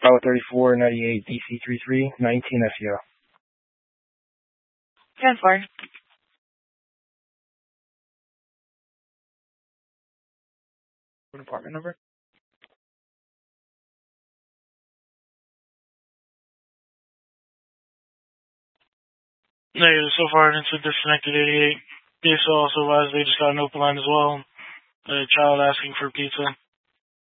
Bravo 3498 DC33 19 SEO. 10-4. Apartment number? Negative. So far, it's a disconnected 88. DSO also advised they just got an open line as well. A child asking for pizza.